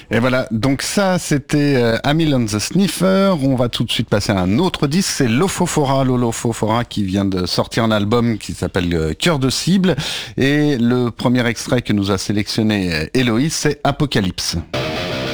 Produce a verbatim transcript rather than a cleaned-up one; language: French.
Et voilà, donc ça c'était euh, Amyl and the Sniffer. On va tout de suite passer à un autre disque, c'est Lofofora, Lolofofora qui vient de sortir un album qui s'appelle euh, Cœur de cible. Et le premier extrait que nous a sélectionné euh, Héloïse, c'est Apocalypse.